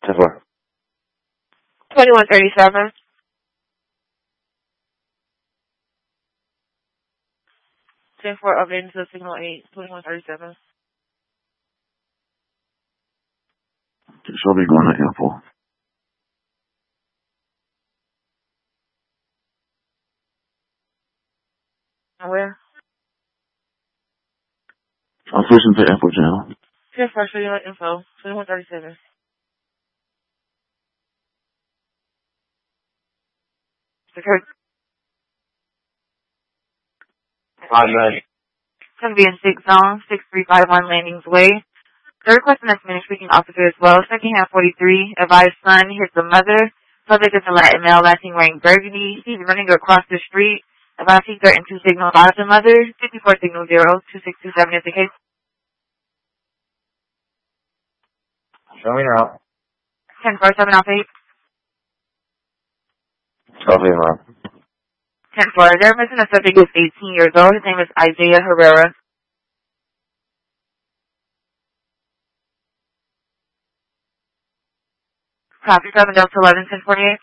10-4. 2137. 10-4 updating to signal 8, 2137. She'll be going to Apple. And where? I'm switching to Apple channel. 10-4, show you info, 2137. Because it's going to be in 6 zone, 6351 Landings Way. Third question that's Spanish speaking officer as well. Second half 43. Advised son hits the mother. Subject is a Latin male, last name wearing burgundy. He's running across the street. Advised he threatened to signal out the mother. 54 signal 02627 is the case. Show me now. 10-4, 7 off 8. Copy, ma'am. 10-4. They're missing a subject who's 18 years old. His name is Isaiah Herrera. Copy 7 Delta 11 1048.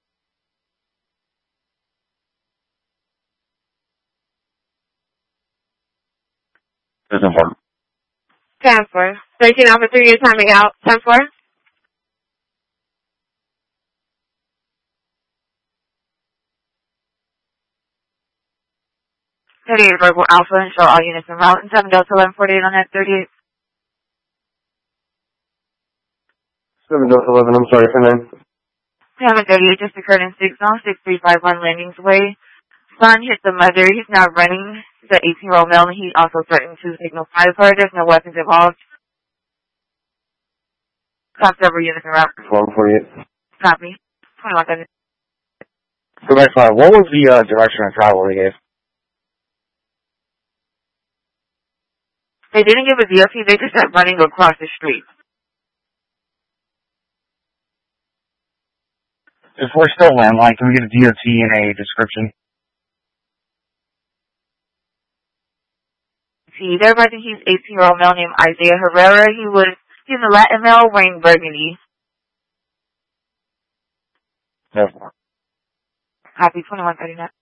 It's important. 10-4. 13 Alpha 3 is timing out. 10-4. Verbal Alpha and show all units en route. And 7 Delta 1148 on that 38. 7 Delta 11, I'm sorry, for name. 738 just occurred in 6 zone, 6351 Landings Way. Son hit the mother. He's now running. He's an 18-year-old male, and he also threatened to signal fire for her. There's no weapons involved. Cop several units en route. 1248. Copy. 21 So that's fine. What was the direction of travel they gave? They didn't give a DOT. They just started running across the street. If we're still landline, can we get a DOT and a description? See, they're writing he's 18-year-old male named Isaiah Herrera. He's a Latin male wearing burgundy. No. Copy 2139.